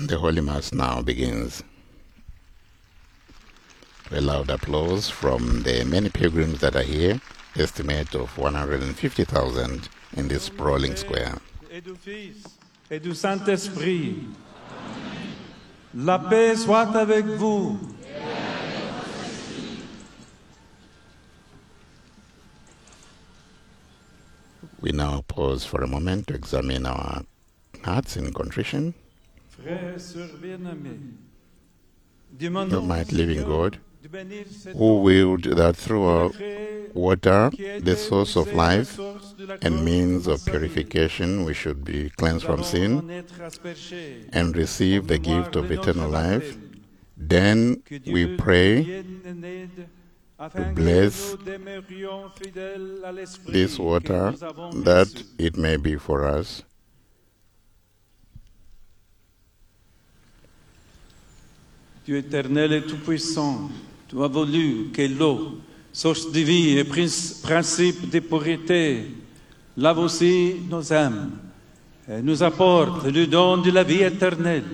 The Holy Mass now begins. A loud applause from the many pilgrims that are here, estimate of 150,000 in this sprawling square. Et du Fils et du Saint-Esprit. La paix soit avec vous. We now pause for a moment to examine our hearts in contrition. Frères et sœurs bien-aimés, Almighty living God, who willed that through our water, the source of life and means of purification, we should be cleansed from sin and receive the gift of eternal life. Then we pray to bless this water, that it may be for us Dieu éternel et tout-puissant, tu as voulu que l'eau, source de vie et principe de pureté, lave aussi nos âmes et nous apporte le don de la vie éternelle.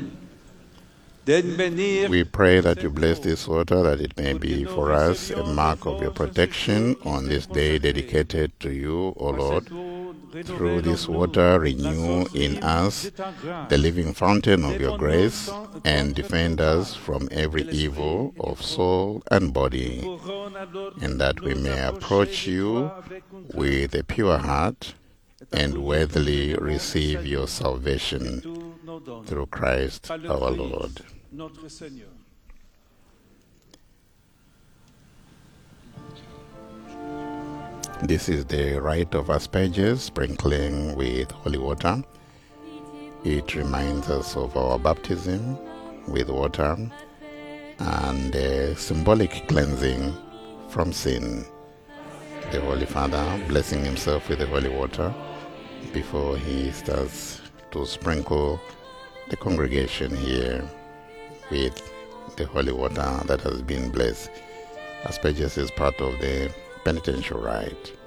We pray that you bless this water, that it may be for us a mark of your protection on this day dedicated to you, O Lord. Through this water, renew in us the living fountain of your grace and defend us from every evil of soul and body, and that we may approach you with a pure heart and worthily receive your salvation through Christ our Lord. This is the rite of asperges, sprinkling with holy water. It reminds us of our baptism with water and the symbolic cleansing from sin. The Holy Father blessing himself with the holy water before he starts to sprinkle the congregation here with the holy water that has been blessed. Asperges is part of the penitential rite.